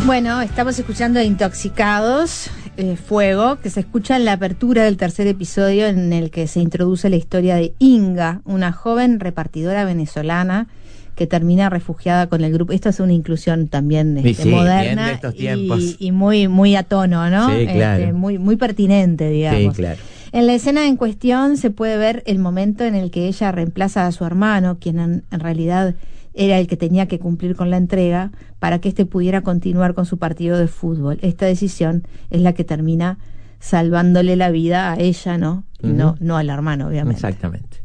Bueno, estamos escuchando Intoxicados, Fuego, que se escucha en la apertura del tercer episodio en el que se introduce la historia de Inga, una joven repartidora venezolana que termina refugiada con el grupo. Esto es una inclusión también moderna de estos tiempos. y muy a tono, ¿no? Sí, claro. Muy pertinente, digamos. Sí, claro. En la escena en cuestión se puede ver el momento en el que ella reemplaza a su hermano, quien en realidad era el que tenía que cumplir con la entrega para que éste pudiera continuar con su partido de fútbol. Esta decisión es la que termina salvándole la vida a ella, ¿no? Y no al hermano, obviamente. Exactamente.